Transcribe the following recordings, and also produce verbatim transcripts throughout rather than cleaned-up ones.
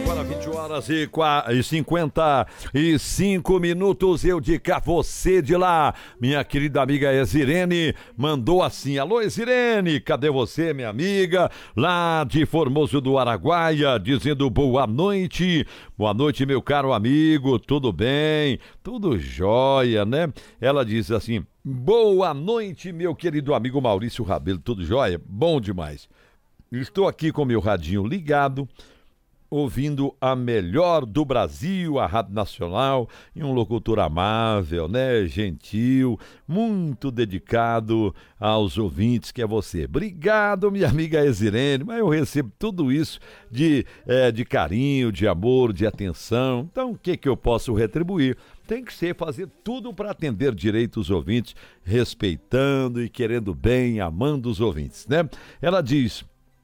Agora vinte horas e cinquenta e cinco minutos. Eu de cá, você de lá. Minha querida amiga Exirene mandou assim: alô Exirene, cadê você, minha amiga? Lá de Formoso do Araguaia, dizendo boa noite. Boa noite, meu caro amigo, tudo bem? Tudo jóia, né? Ela diz assim: boa noite, meu querido amigo Maurício Rabelo, tudo jóia? Bom demais. Estou aqui com meu radinho ligado, ouvindo a melhor do Brasil, a Rádio Nacional, e um locutor amável, né, gentil, muito dedicado aos ouvintes, que é você. Obrigado, minha amiga Exirene, mas eu recebo tudo isso de, é, de carinho, de amor, de atenção. Então, o que que eu posso retribuir? Tem que ser fazer tudo para atender direito os ouvintes, respeitando e querendo bem, amando os ouvintes, né? Ela diz: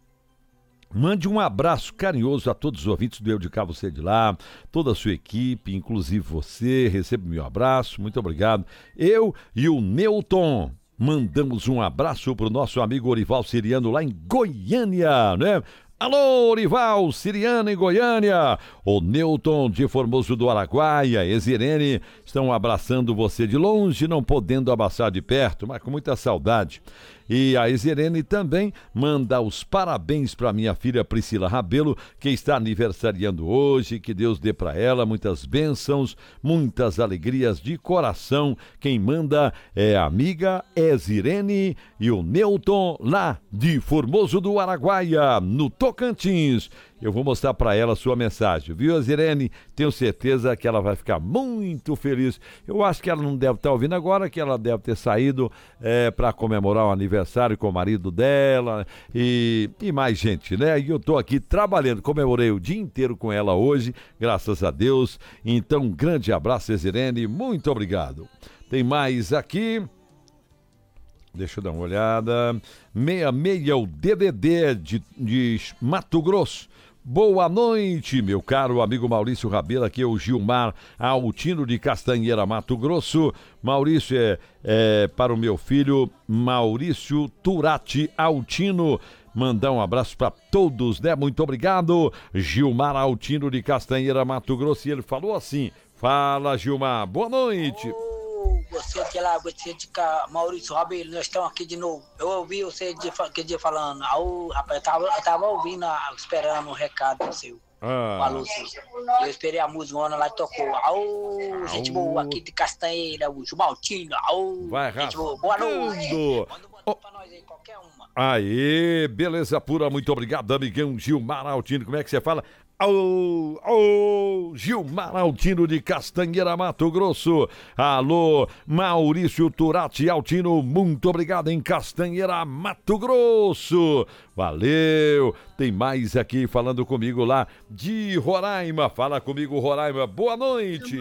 mande um abraço carinhoso a todos os ouvintes do Eu de Cá, Você de Lá, toda a sua equipe, inclusive você, receba meu abraço, muito obrigado. Eu e o Newton mandamos um abraço para o nosso amigo Orival Siriano lá em Goiânia, né? Alô, Orival, Siriana em Goiânia, o Newton de Formoso do Araguaia, Exirene estão abraçando você de longe, não podendo abraçar de perto, mas com muita saudade. E a Exirene também manda os parabéns para minha filha Priscila Rabelo, que está aniversariando hoje. Que Deus dê para ela muitas bênçãos, muitas alegrias de coração. Quem manda é a amiga Exirene e o Newton lá de Formoso do Araguaia, no Tocantins. Eu vou mostrar para ela a sua mensagem, viu, Exirene? Tenho certeza que ela vai ficar muito feliz. Eu acho que ela não deve estar ouvindo agora, que ela deve ter saído é, para comemorar o aniversário com o marido dela e, e mais gente, né? E eu tô aqui trabalhando, comemorei o dia inteiro com ela hoje, graças a Deus. Então, um grande abraço, Exirene, muito obrigado. Tem mais aqui... Deixa eu dar uma olhada. seis seis, o D D D de, de Mato Grosso. Boa noite, meu caro amigo Maurício Rabelo, aqui é o Gilmar Altino de Castanheira, Mato Grosso. Maurício, é, é para o meu filho Maurício Turati Altino. Mandar um abraço para todos, né? Muito obrigado, Gilmar Altino de Castanheira, Mato Grosso. E ele falou assim: fala, Gilmar, boa noite. Você de lá, você de cá, Maurício Rabelo, nós estamos aqui de novo. Eu ouvi você de, que dia falando. Au, rapaz, eu tava, eu tava ouvindo, esperando um recado seu. Ah. Falou assim. Eu esperei a música, uma lá tocou. Au, gente boa, aqui de Castanheira, o Jumaltino. Au, vai gente boa, boa noite. Manda um boa pra nós aí, qualquer uma. Aê, beleza pura, muito obrigado, amigão Gilmar Altino. Como é que você fala? Alô, alô, Gilmar Altino de Castanheira, Mato Grosso. Alô, Maurício Turati Altino, muito obrigado em Castanheira, Mato Grosso. Valeu. Tem mais aqui falando comigo lá de Roraima. Fala comigo, Roraima. Boa noite.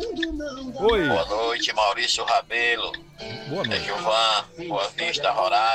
Oi. Boa noite, Maurício Rabelo. Boa noite. É Gilvan, Boa Vista, Roraima.